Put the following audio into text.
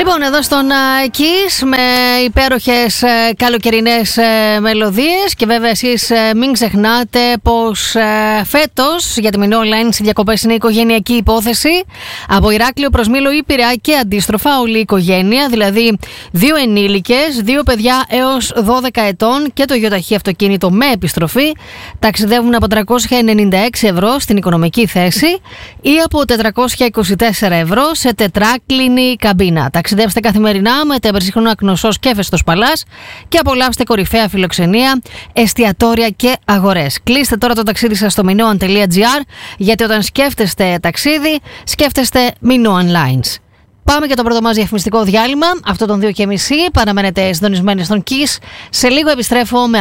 Λοιπόν, εδώ στον Kiss με υπέροχες καλοκαιρινές μελωδίες και βέβαια εσείς μην ξεχνάτε πως φέτος για τη Μηνό Lines οι διακοπές είναι οικογενειακή υπόθεση. Από Ηράκλειο προς Μήλο ή Πειραιά και αντίστροφα όλη η οικογένεια, δηλαδή 2 ενήλικες, 2 παιδιά έως 12 ετών και το γιοταχή αυτοκίνητο με επιστροφή ταξιδεύουν από 396 ευρώ στην οικονομική θέση ή από 424 ευρώ σε τετράκλινη καμπίνα. Ταξιδεύστε καθημερινά με τεμπερσίχρονο ακνωσός και φεστός Παλάς και απολαύστε κορυφαία φιλοξενία, εστιατόρια και αγορές. Κλείστε τώρα το ταξίδι σας στο minoan.gr, γιατί όταν σκέφτεστε ταξίδι, σκέφτεστε Minoan Lines. Πάμε για το πρώτο μας διαφημιστικό διάλειμμα, αυτό των 2.30. Παραμένετε συντονισμένοι στον Kiss. Σε λίγο επιστρέφω με